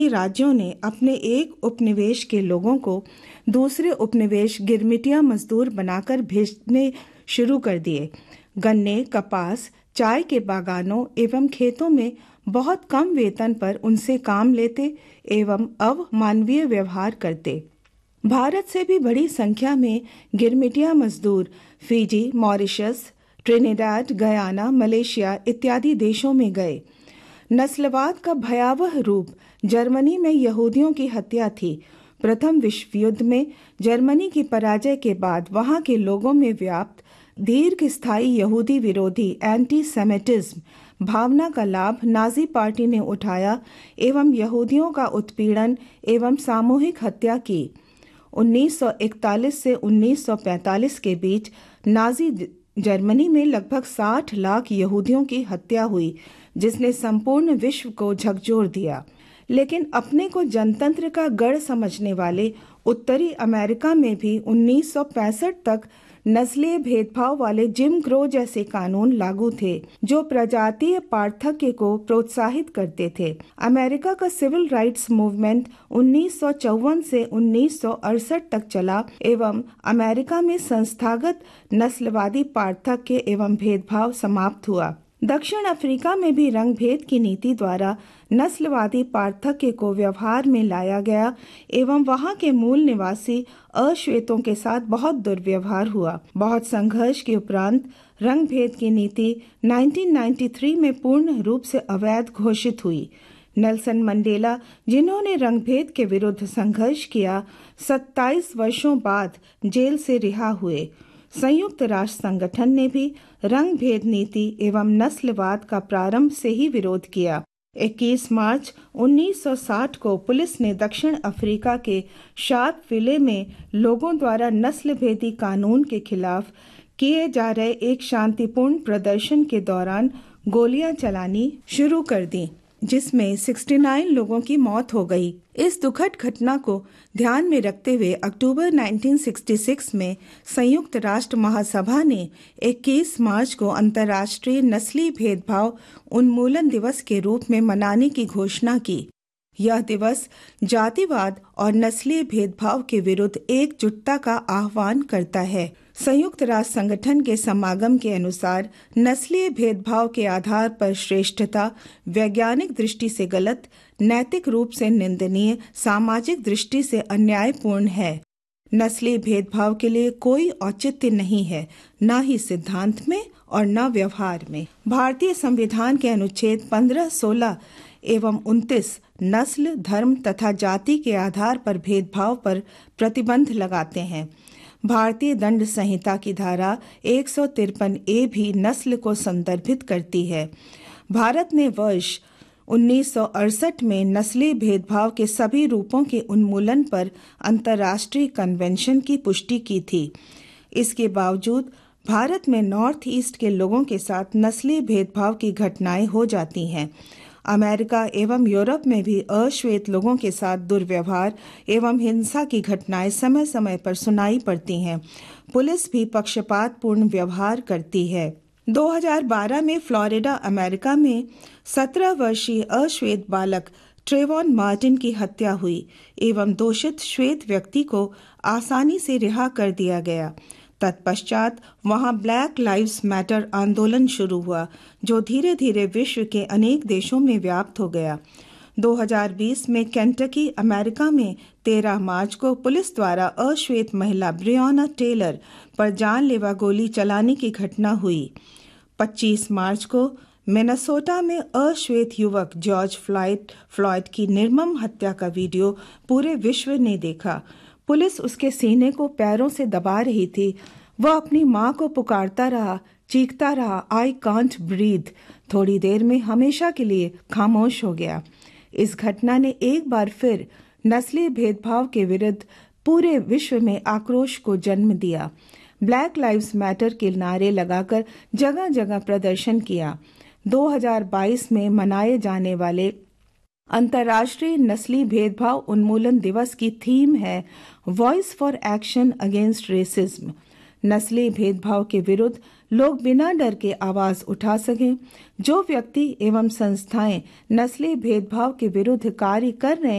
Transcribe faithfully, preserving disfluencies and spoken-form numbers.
राज्यों ने अपने एक उपनिवेश के लोगों को दूसरे उपनिवेश गिरमिटिया मजदूर बनाकर भेजने शुरू कर दिए। गन्ने, कपास, चाय के बागानों एवं खेतों में बहुत कम वेतन पर उनसे काम लेते एवं अमानवीय व्यवहार करते। भारत से भी बड़ी संख्या में गिरमिटिया मजदूर Fiji, Mauritius, Trinidad, Guyana, Malaysia इत्यादि देशों में गए। नस्लवाद का भयावह रूप जर्मनी में यहूदियों की हत्या थी। प्रथम विश्व युद्ध में जर्मनी की पराजय के बाद वहां के लोगों में व्याप्त दीर्घ स्थायी यहूदी विरोधी एंटी सेमिटिज्म भावना का लाभ नाजी पार्टी ने उठाया एवं यहूदियों का उत्पीड़न एवं सामूहिक हत्या की। उन्नीस सौ इकतालीस से उन्नीस सौ पैंतालीस के बीच नाजी जर्मनी में लगभग साठ लाख यहूदियों की हत्या हुई, जिसने संपूर्ण विश्व को झकझोर दिया। लेकिन अपने को जनतंत्र का गढ़ समझने वाले उत्तरी अमेरिका में भी उन्नीस सौ पैंसठ तक नस्लीय भेदभाव वाले जिम क्रो जैसे कानून लागू थे, जो प्रजातीय पार्थक्य को प्रोत्साहित करते थे। अमेरिका का सिविल राइट्स मूवमेंट उन्नीस सौ चौवन से उन्नीस सौ अड़सठ तक चला एवं अमेरिका में संस्थागत नस्लवादी पार्थक्य एवं भेदभाव समाप्त हुआ। दक्षिण अफ्रीका में भी रंग भेद की नीति द्वारा नस्लवादी पार्थक्य को व्यवहार में लाया गया एवं वहां के मूल निवासी अश्वेतों के साथ बहुत दुर्व्यवहार हुआ। बहुत संघर्ष के उपरांत रंग भेद की नीति उन्नीस सौ तिरानवे में पूर्ण रूप से अवैध घोषित हुई। नेल्सन मंडेला, जिन्होंने रंग भेद के विरुद्ध संघर्ष किया, सत्ताईस वर्षों बाद जेल से रिहा हुए। संयुक्त राष्ट्र संगठन ने भी रंग भेद नीति एवं नस्लवाद का प्रारंभ से ही विरोध किया। इक्कीस मार्च उन्नीस सौ साठ को पुलिस ने दक्षिण अफ्रीका के शार्पविले में लोगों द्वारा नस्ल भेदी कानून के खिलाफ किए जा रहे एक शांतिपूर्ण प्रदर्शन के दौरान गोलियां चलानी शुरू कर दी, जिसमें उनहत्तर लोगों की मौत हो गई। इस दुखद घटना को ध्यान में रखते हुए अक्टूबर उन्नीस सौ छियासठ में संयुक्त राष्ट्र महासभा ने इक्कीस मार्च को अंतर्राष्ट्रीय नस्लीय भेदभाव उन्मूलन दिवस के रूप में मनाने की घोषणा की। यह दिवस जातिवाद और नस्लीय भेदभाव के विरुद्ध एकजुटता का आह्वान करता है। संयुक्त राष्ट्र संगठन के समागम के अनुसार नस्लीय भेदभाव के आधार पर श्रेष्ठता वैज्ञानिक दृष्टि से गलत, नैतिक रूप से निंदनीय, सामाजिक दृष्टि से अन्यायपूर्ण है। नस्लीय भेदभाव के लिए कोई औचित्य नहीं है, न ही सिद्धांत में और न व्यवहार में। भारतीय संविधान के अनुच्छेद पंद्रह, सोलह एवं उनतीस नस्ल, धर्म तथा जाति के आधार पर भेदभाव पर प्रतिबंध लगाते हैं। भारतीय दंड संहिता की धारा एक सौ तिरपन ए भी नस्ल को संदर्भित करती है। भारत ने वर्ष उन्नीस सौ अड़सठ में नस्लीय भेदभाव के सभी रूपों के उन्मूलन पर अंतर्राष्ट्रीय कन्वेंशन की पुष्टि की थी। इसके बावजूद भारत में नॉर्थ ईस्ट के लोगों के साथ नस्लीय भेदभाव की घटनाएं हो जाती हैं। अमेरिका एवं यूरोप में भी अश्वेत लोगों के साथ दुर्व्यवहार एवं हिंसा की घटनाएं समय समय पर सुनाई पड़ती हैं। पुलिस भी पक्षपातपूर्ण व्यवहार करती है। दो हज़ार बारह में फ्लोरिडा, अमेरिका में सत्रह वर्षीय अश्वेत बालक ट्रेवॉन मार्टिन की हत्या हुई एवं दोषित श्वेत व्यक्ति को आसानी से रिहा कर दिया गया। तत्पश्चात वहां ब्लैक लाइव्स मैटर आंदोलन शुरू हुआ, जो धीरे धीरे विश्व के अनेक देशों में व्याप्त हो गया। दो हज़ार बीस में केंटकी, अमेरिका में तेरह मार्च को पुलिस द्वारा अश्वेत महिला ब्रियोना टेलर पर जानलेवा गोली चलाने की घटना हुई। पच्चीस मार्च को मिनेसोटा में अश्वेत युवक जॉर्ज फ्लॉयड फ्लॉयड की निर्मम हत्या का वीडियो पूरे विश्व ने देखा। पुलिस उसके सीने को पैरों से दबा रही थी। वह अपनी मां को पुकारता रहा, चीखता रहा, आई कांट ब्रीथ। थोड़ी देर में हमेशा के लिए खामोश हो गया। इस घटना ने एक बार फिर नस्लीय भेदभाव के विरुद्ध पूरे विश्व में आक्रोश को जन्म दिया। ब्लैक लाइव्स मैटर के नारे लगाकर जगह जगह प्रदर्शन किया। दो हज़ार बाईस में मनाए जाने वाले अंतर्राष्ट्रीय नस्लीय भेदभाव उन्मूलन दिवस की थीम है voice for action against racism. नस्लीय भेदभाव के विरुद्ध लोग बिना डर के आवाज उठा सकें। जो व्यक्ति एवं संस्थाएं नस्लीय भेदभाव के विरुद्ध कार्य कर रहे